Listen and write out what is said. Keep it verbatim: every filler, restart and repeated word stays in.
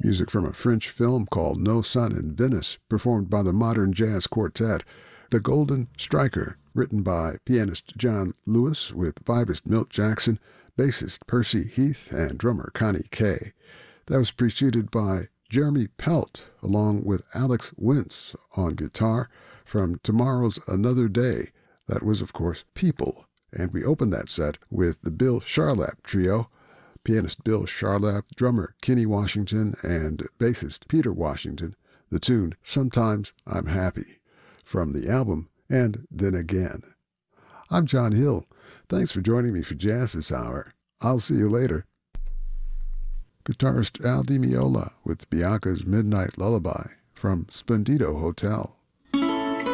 Music from a French film called No Sun in Venice, performed by the Modern Jazz Quartet. The Golden Striker, written by pianist John Lewis with vibist Milt Jackson, bassist Percy Heath, and drummer Connie Kay. That was preceded by Jeremy Pelt, along with Alex Wintz on guitar, from Tomorrow's Another Day. That was, of course, People. And we opened that set with the Bill Charlap Trio, pianist Bill Charlap, drummer Kenny Washington, and bassist Peter Washington. The tune, Sometimes I'm Happy, from the album And Then Again. I'm John Hill. Thanks for joining me for Jazz this hour. I'll see you later. Guitarist Al Di Meola with Bianca's Midnight Lullaby from Splendido Hotel.